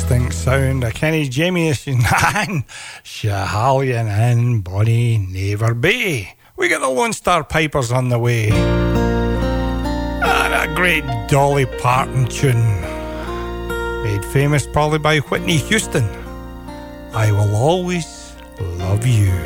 distinct sound of Kenny Jamieson and Schiehallion and Bonnie Naver Bay. We got the Lone Star Pipers on the way. And a great Dolly Parton tune, made famous probably by Whitney Houston. I Will Always Love You.